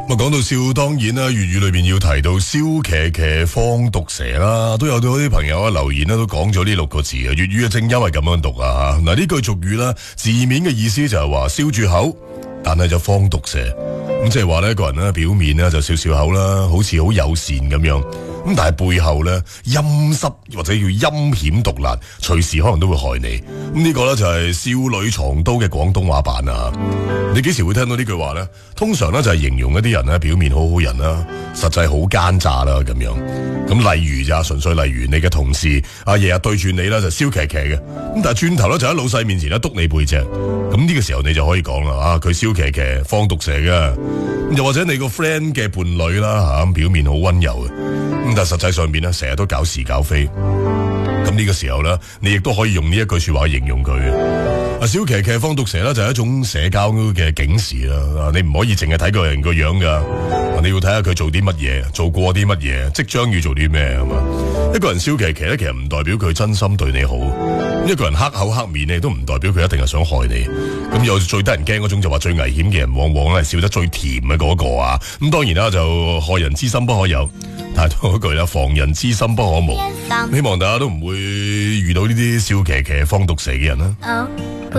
講到笑，當然啦，粵語裏邊要提到燒騎騎放毒蛇啦，都有啲朋友留言都講咗呢6個字啊。粵語嘅正音係咁樣讀啊。嗱，呢句俗語啦，字面嘅意思就係話燒住口，但係就放毒蛇。咁即係話呢個人表面就笑笑口啦，好似好友善咁樣。咁但係背後咧陰濕或者叫陰險毒辣，隨時可能都會害你。咁呢個咧就係少女藏刀嘅廣東話版啊！你幾時會聽到呢句話咧？通常咧就係形容一啲人咧表面好好人啦，實際好奸詐啦咁樣。咁例如咋，純粹例如你嘅同事日日對住你啦就燒騎騎嘅，咁但係轉頭咧就喺老細面前咧督你背脊。咁呢個時候你就可以講啦，佢燒騎騎放毒蛇嘅。又或者你個 friend 嘅伴侶啦表面好溫柔嘅，咁但係實際上面咧成日都搞事搞非。咁呢個時候咧，你亦都可以用呢一句說話形容佢。燒騎騎放毒蛇咧就係一種社交嘅警示啦。你唔可以淨係睇個人個樣噶，你要睇下佢做啲乜嘢，做過啲乜嘢，即將要做啲咩啊嘛。一個人燒騎騎咧，其實唔代表佢真心對你好。一個人黑口黑面咧，都唔代表佢一定係想害你。咁有最得人驚嗰種就話最危險嘅人，往往咧笑得最甜嘅嗰個啊。咁當然啦，就害人之心不可有，但係嗰句啦，防人之心不可無。希望大家都唔會遇到呢啲燒騎騎放毒蛇嘅人啦。